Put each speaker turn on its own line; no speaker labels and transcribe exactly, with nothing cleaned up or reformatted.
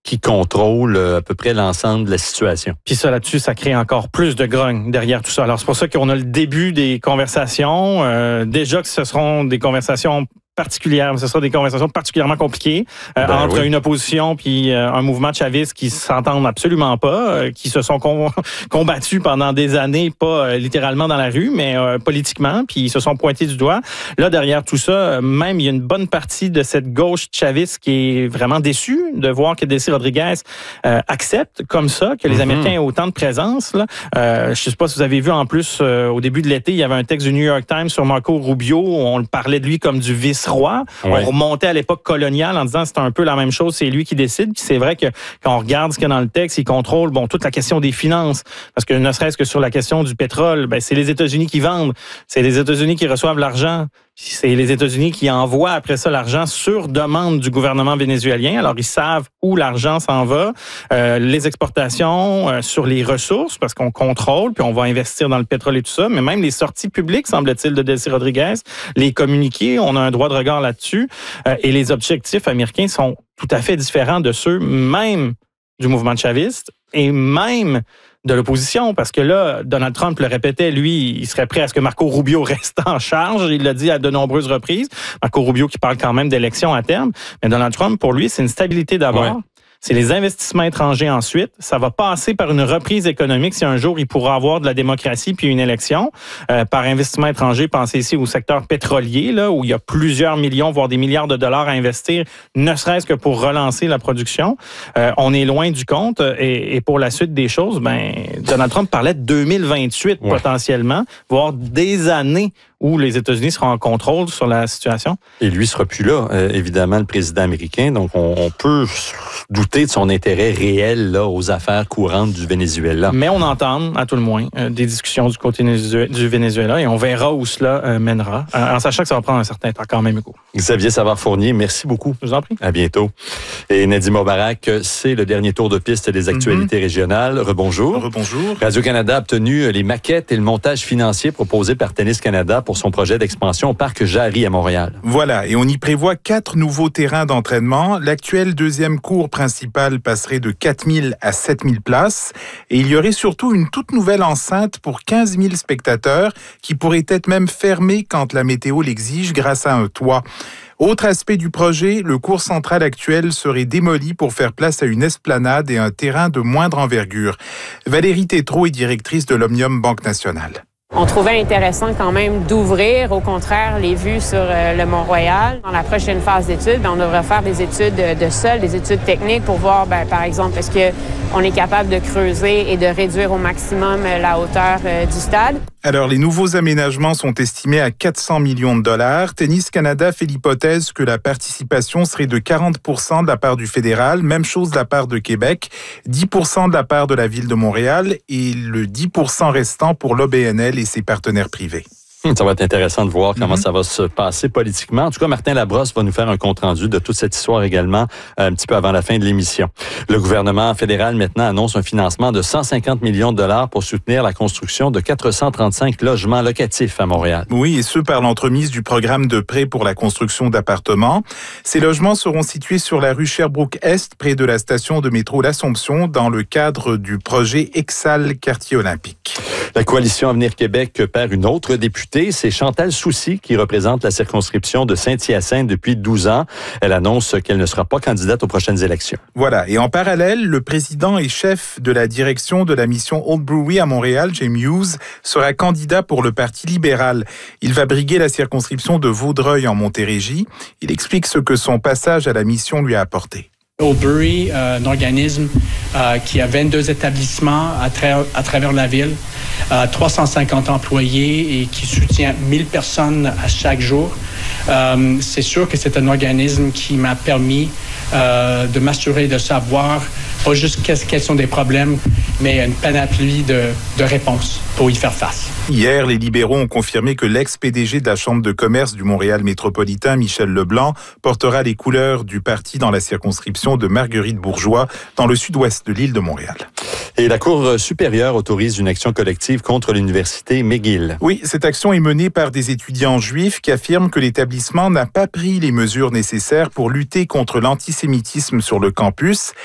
qui contrôle à peu près l'ensemble de la situation.
Puis ça, là-dessus, ça crée encore plus de grogne derrière tout ça. Alors, c'est pour ça qu'on a le début des conversations. Euh, déjà que ce seront des conversations particulières, ce sera des conversations particulièrement compliquées euh, ben entre oui. une opposition puis euh, un mouvement chaviste qui s'entendent absolument pas, euh, qui se sont com- combattus pendant des années, pas euh, littéralement dans la rue, mais euh, politiquement, puis ils se sont pointés du doigt. Là, derrière tout ça, même il y a une bonne partie de cette gauche chaviste qui est vraiment déçue de voir que Désiré Rodriguez euh, accepte comme ça, que les mm-hmm. Américains aient autant de présence. Là. Euh, je sais pas si vous avez vu en plus, euh, au début de l'été, il y avait un texte du New York Times sur Marco Rubio où on parlait de lui comme du vice roi. Ouais. On remontait à l'époque coloniale en disant que c'était un peu la même chose, c'est lui qui décide. Puis c'est vrai que quand on regarde ce qu'il y a dans le texte, il contrôle bon toute la question des finances. Parce que ne serait-ce que sur la question du pétrole, ben, c'est les États-Unis qui vendent, c'est les États-Unis qui reçoivent l'argent. Puis c'est les États-Unis qui envoient après ça l'argent sur demande du gouvernement vénézuélien. Alors, ils savent où l'argent s'en va. Euh, les exportations euh, sur les ressources, parce qu'on contrôle, puis on va investir dans le pétrole et tout ça. Mais même les sorties publiques, semble-t-il, de Désiré Rodriguez, les communiqués, on a un droit de regard là-dessus. Euh, et les objectifs américains sont tout à fait différents de ceux même du mouvement chaviste et même de l'opposition, parce que là, Donald Trump le répétait, lui, il serait prêt à ce que Marco Rubio reste en charge. Il l'a dit à de nombreuses reprises. Marco Rubio qui parle quand même d'élections à terme. Mais Donald Trump, pour lui, c'est une stabilité d'abord. Ouais. C'est les investissements étrangers ensuite. Ça va passer par une reprise économique si un jour il pourra avoir de la démocratie puis une élection. Euh, par investissement étranger, pensez ici au secteur pétrolier, là, où il y a plusieurs millions, voire des milliards de dollars à investir, ne serait-ce que pour relancer la production. Euh, on est loin du compte. Et, et pour la suite des choses, ben, Donald Trump parlait de deux mille vingt-huit ouais. potentiellement, voire des années où les États-Unis seront en contrôle sur la situation.
Et lui sera plus là, euh, évidemment, le président américain. Donc, on, on peut douter de son intérêt réel là, aux affaires courantes du Venezuela.
Mais on entend, à tout le moins, euh, des discussions du côté du Venezuela et on verra où cela euh, mènera, euh, en sachant que ça va prendre un certain temps quand même, Hugo.
Xavier Savard-Fournier, merci beaucoup.
Je vous en prie.
À bientôt. Et Nadim Mubarak, c'est le dernier tour de piste des actualités mm-hmm. régionales. Rebonjour.
Rebonjour.
Radio-Canada a obtenu les maquettes et le montage financier proposés par Tennis Canada pour son projet d'expansion au parc Jarry à Montréal.
Voilà, et on y prévoit quatre nouveaux terrains d'entraînement. L'actuelle deuxième cour principale passerait de quatre mille à sept mille places. Et il y aurait surtout une toute nouvelle enceinte pour quinze mille spectateurs qui pourrait être même fermée quand la météo l'exige grâce à un toit. Autre aspect du projet, le court central actuel serait démoli pour faire place à une esplanade et un terrain de moindre envergure. Valérie Tétrault est directrice de l'Omnium Banque Nationale.
On trouvait intéressant quand même d'ouvrir, au contraire, les vues sur euh, le Mont-Royal. Dans la prochaine phase d'études, ben, on devrait faire des études de sol, des études techniques pour voir, ben, par exemple, est-ce qu'on est capable de creuser et de réduire au maximum la hauteur euh, du stade.
Alors, les nouveaux aménagements sont estimés à quatre cents millions de dollars. Tennis Canada fait l'hypothèse que la participation serait de quarante pour cent de la part du fédéral, même chose de la part de Québec, dix pour cent de la part de la ville de Montréal et le dix pour cent restant pour l'O B N L et ses partenaires privés.
Ça va être intéressant de voir comment mm-hmm. ça va se passer politiquement. En tout cas, Martin Labrosse va nous faire un compte-rendu de toute cette histoire également un petit peu avant la fin de l'émission. Le gouvernement fédéral maintenant annonce un financement de cent cinquante millions de dollars pour soutenir la construction de quatre cent trente-cinq logements locatifs à Montréal.
Oui, et ce par l'entremise du programme de prêt pour la construction d'appartements. Ces logements seront situés sur la rue Sherbrooke-Est, près de la station de métro L'Assomption, dans le cadre du projet Exal Quartier Olympique.
La coalition Avenir Québec perd une autre députée. C'est Chantal Soucy qui représente la circonscription de Saint-Hyacinthe depuis douze ans. Elle annonce qu'elle ne sera pas candidate aux prochaines élections.
Voilà. Et en parallèle, le président et chef de la direction de la mission Old Brewery à Montréal, James Hughes, sera candidat pour le Parti libéral. Il va briguer la circonscription de Vaudreuil en Montérégie. Il explique ce que son passage à la mission lui a apporté.
Old Brewery, euh, un organisme euh, qui a vingt-deux établissements à, tra- à travers la ville, euh, trois cent cinquante employés et qui soutient mille personnes à chaque jour. Euh, c'est sûr que c'est un organisme qui m'a permis euh, de m'assurer de savoir pas juste quels sont des problèmes, mais une panoplie de, de réponses pour y faire face.
Hier, les libéraux ont confirmé que l'ex-P D G de la Chambre de commerce du Montréal métropolitain, Michel Leblanc, portera les couleurs du parti dans la circonscription de Marguerite-Bourgeois, dans le sud-ouest de l'île de Montréal.
Et la Cour supérieure autorise une action collective contre l'université McGill.
Oui, cette action est menée par des étudiants juifs qui affirment que l'établissement n'a pas pris les mesures nécessaires pour lutter contre l'antisémitisme sur le campus.